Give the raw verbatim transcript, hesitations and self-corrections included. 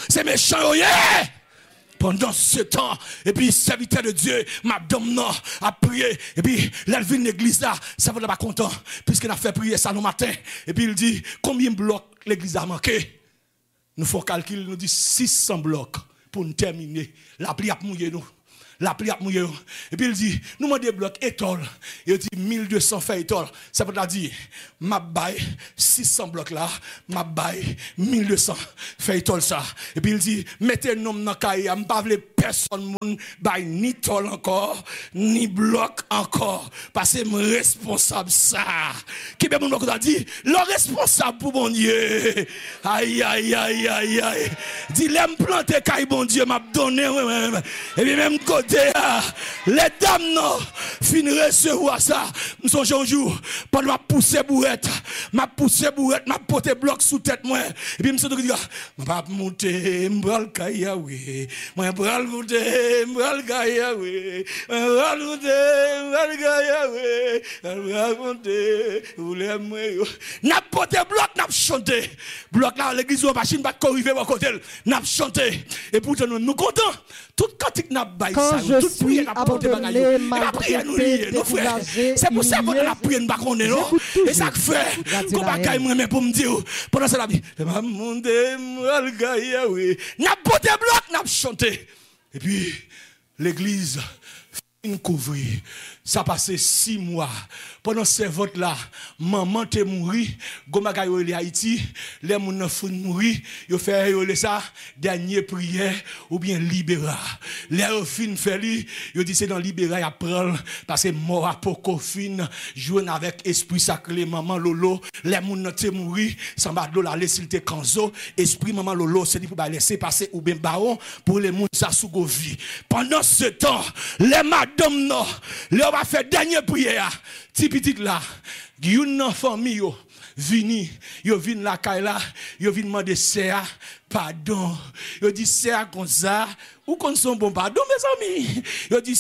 c'est méchant, yeah! Pendant ce temps, et puis serviteur de Dieu, madame non, a prié, et puis l'elvin l'église là, ça va pas content, puisqu'il a fait prier ça le matin, et puis il dit, combien de blocs l'église a manqué? Nous faisons calcul, nous dit six cents blocs pour nous terminer. La pluie a mouillé nous. La pluie a mouillé. Et puis il dit, nous demandons des blocs étoiles. Il dit mille deux cents fait étoiles. Ça veut dire, ma baille six cents blocs là, ma baille mille deux cents fait étoiles ça. Et puis il dit, mettez nom dans cahier, je ne pas personne moun baille ni tol encore, ni bloc encore. Parce que je suis responsable ça. Qui bien mon bloc a dit, le responsable pour mon Dieu. Aïe, aïe, aïe, aïe, aïe. Dit, l'aime planter caille bon Dieu, m'a donné, et puis même côté, les dames non, fin recevoir ça. Nous sommes un jour, pendant ma poussée bourrette, ma poussée bourrette, ma pote bloc sous tête moi. Et puis, je me dis, je vais monter, je vais cailler, je vais monter, je vais cailler, je vais monter, je vais cailler, je vais monter, je vais n'a pote bloc, n'a chanté. Bloc là, l'église ou machine va corriger mon côté, n'a chanté. Et pourtant, nous contents. Tout cantique n'a pas quand je suis abandonné, maltraité, découragé, c'est pour ça qu'on a prié, nous ne pas. Et ça fait, qu'on va gagner pour me dire, pendant ça, la vie, je vais monter, je vais gagner, n'a pas de bloc, n'a chanté. Et puis, l'église, une couvrir. Ça passé six mois. Pendant ces votes-là, maman te mouri, goma gayo le Haïti, les moun fou mouri, yo fait yo ça, dernière prière, ou bien libéra. Les fin fait li, yo dit c'est dans libéra ya prendre, parce que mort à poko fin, jouen avec esprit sacré, maman lolo, les moun te mouri, sans ba de la laisser te kanzo, esprit maman lolo, c'est dit pour ba laisser passer ou bien baron, pour les moun sa sou go vie. Pendant ce temps, les madame non, les va faire dernière prière. Ti petit là, yon famille yo vini, yo vin la kay la, yo vin demander c'est pardon. Yo dit c'est comme ça, ou kon son bon pardon mes amis. Yo dit